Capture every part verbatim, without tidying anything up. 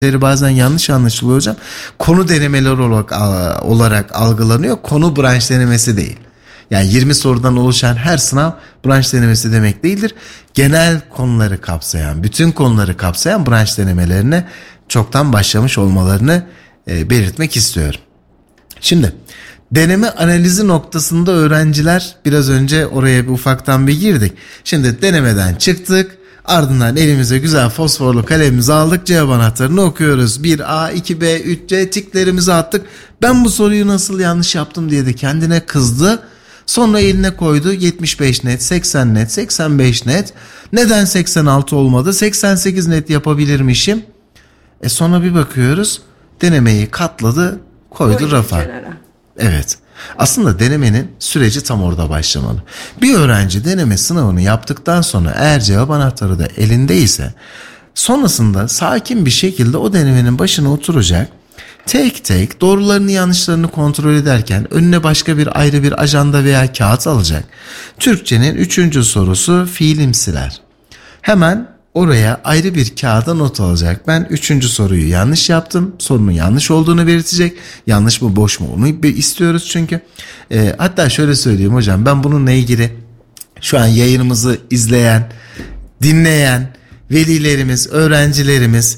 bazen yanlış anlaşılıyor hocam. Konu denemeleri olarak, olarak algılanıyor. Konu branş denemesi değil. Yani yirmi sorudan oluşan her sınav branş denemesi demek değildir. Genel konuları kapsayan, bütün konuları kapsayan branş denemelerine çoktan başlamış olmalarını e, belirtmek istiyorum. Şimdi deneme analizi noktasında öğrenciler, biraz önce oraya bir ufaktan bir girdik. Şimdi denemeden çıktık. Ardından elimize güzel fosforlu kalemimizi aldık. Cevap anahtarını okuyoruz. bir A, iki B, üç C tiklerimizi attık. Ben bu soruyu nasıl yanlış yaptım diye de kendine kızdı. Sonra eline koydu. yetmiş beş net, seksen net, seksen beş net. Neden seksen altı olmadı? seksen sekiz net yapabilirmişim. E sonra bir bakıyoruz. Denemeyi katladı, koydu Koy rafa. Evet. Aslında denemenin süreci tam orada başlamalı. Bir öğrenci deneme sınavını yaptıktan sonra eğer cevap anahtarı da elindeyse sonrasında sakin bir şekilde o denemenin başına oturacak. Tek tek doğrularını yanlışlarını kontrol ederken önüne başka bir ayrı bir ajanda veya kağıt alacak. Türkçenin üçüncü sorusu fiilimsiler. Hemen oraya ayrı bir kağıda not alacak. Ben üçüncü soruyu yanlış yaptım. Sorunun yanlış olduğunu belirtecek. Yanlış mı boş mu onu istiyoruz çünkü. E, hatta şöyle söyleyeyim hocam, ben bununla ilgili şu an yayınımızı izleyen, dinleyen velilerimiz, öğrencilerimiz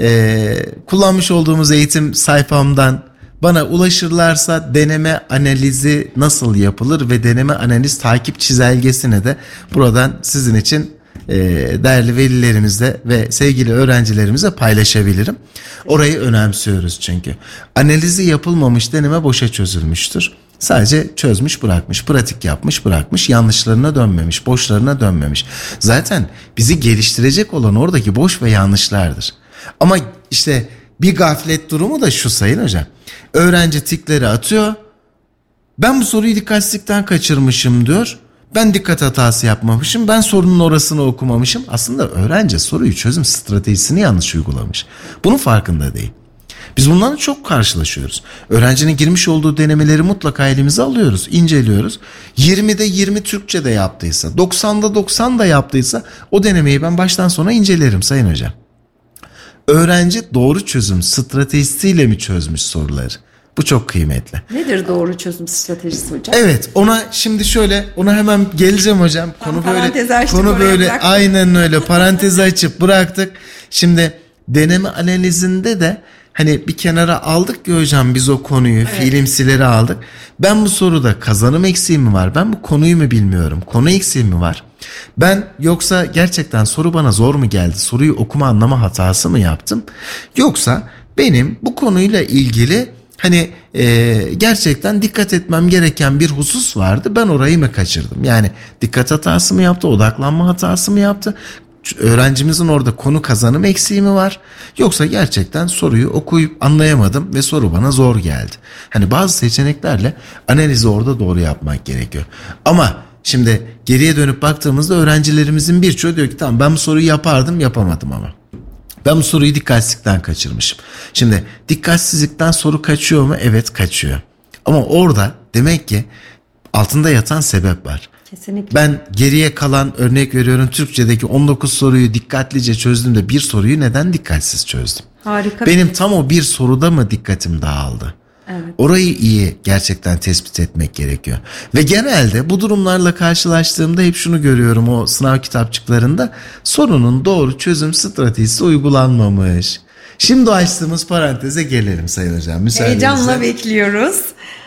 e, kullanmış olduğumuz eğitim sayfamdan bana ulaşırlarsa deneme analizi nasıl yapılır ve deneme analiz takip çizelgesini de buradan sizin için değerli velilerimizle ve sevgili öğrencilerimize paylaşabilirim. Orayı önemsiyoruz çünkü. Analizi yapılmamış deneme boşa çözülmüştür. Sadece çözmüş bırakmış, pratik yapmış bırakmış, yanlışlarına dönmemiş, boşlarına dönmemiş. Zaten bizi geliştirecek olan oradaki boş ve yanlışlardır. Ama işte bir gaflet durumu da şu sayın hocam. Öğrenci tikleri atıyor. Ben bu soruyu dikkatsizlikten kaçırmışım diyor. Ben dikkat hatası yapmamışım. Ben sorunun orasını okumamışım. Aslında öğrenci soruyu çözüm stratejisini yanlış uygulamış. Bunun farkında değil. Biz bunlarla çok karşılaşıyoruz. Öğrencinin girmiş olduğu denemeleri mutlaka elimize alıyoruz, inceliyoruz. yirmide yirmi Türkçe'de yaptıysa, doksanda doksan da yaptıysa o denemeyi ben baştan sona incelerim sayın hocam. Öğrenci doğru çözüm stratejisiyle mi çözmüş soruları? Bu çok kıymetli. Nedir doğru çözüm stratejisi hocam? Evet, ona şimdi şöyle, ona hemen geleceğim hocam. Konu Tam böyle, konu böyle bıraktık. Aynen öyle. Parantezi açıp bıraktık. Şimdi deneme analizinde de hani bir kenara aldık ya hocam biz o konuyu, evet. Fiilimsileri aldık. Ben bu soruda kazanım eksiği mi var? Ben bu konuyu mu bilmiyorum? Konu eksiği mi var? Ben yoksa gerçekten soru bana zor mu geldi? Soruyu okuma anlama hatası mı yaptım? Yoksa benim bu konuyla ilgili hani e, gerçekten dikkat etmem gereken bir husus vardı. Ben orayı mı kaçırdım? Yani dikkat hatası mı yaptı? Odaklanma hatası mı yaptı? Öğrencimizin orada konu kazanım eksiği mi var? Yoksa gerçekten soruyu okuyup anlayamadım ve soru bana zor geldi. Hani bazı seçeneklerle analizi orada doğru yapmak gerekiyor. Ama şimdi geriye dönüp baktığımızda öğrencilerimizin birçoğu diyor ki tamam ben bu soruyu yapardım yapamadım ama. Ben bu soruyu dikkatsizlikten kaçırmışım. Şimdi dikkatsizlikten soru kaçıyor mu? Evet kaçıyor. Ama orada demek ki altında yatan sebep var. Kesinlikle. Ben geriye kalan örnek veriyorum Türkçedeki on dokuz soruyu dikkatlice çözdüğümde bir soruyu neden dikkatsiz çözdüm? Harika. Benim tam o bir soruda mı dikkatim dağıldı? Evet. Orayı iyi gerçekten tespit etmek gerekiyor. Ve genelde bu durumlarla karşılaştığımda hep şunu görüyorum o sınav kitapçıklarında. Sorunun doğru çözüm stratejisi uygulanmamış. Şimdi açtığımız paranteze gelelim sayın hocam. Müsaadenizle. Heyecanla bekliyoruz.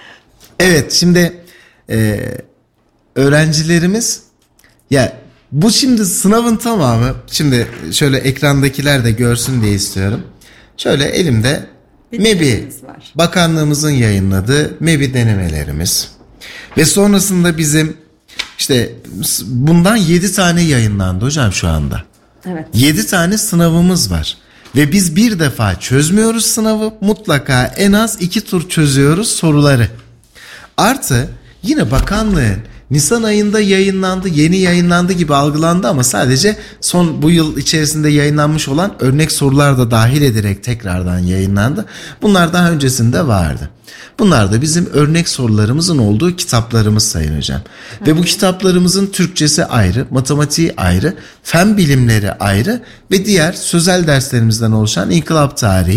Evet şimdi e, öğrencilerimiz ya bu şimdi sınavın tamamı, şimdi şöyle ekrandakiler de görsün diye istiyorum. Şöyle elimde MEB'i, bakanlığımızın yayınladığı MEB'i denemelerimiz ve sonrasında bizim işte bundan yedi tane yayınlandı hocam şu anda. Evet. yedi tane sınavımız var ve biz bir defa çözmüyoruz sınavı, mutlaka en az iki tur çözüyoruz soruları. Artı yine bakanlığın Nisan ayında yayınlandı, yeni yayınlandı gibi algılandı ama sadece son bu yıl içerisinde yayınlanmış olan örnek sorular da dahil ederek tekrardan yayınlandı. Bunlar daha öncesinde vardı. Bunlar da bizim örnek sorularımızın olduğu kitaplarımız sayın hocam. Hı. Ve bu kitaplarımızın Türkçesi ayrı, matematiği ayrı, fen bilimleri ayrı ve diğer sözel derslerimizden oluşan inkılap tarihi,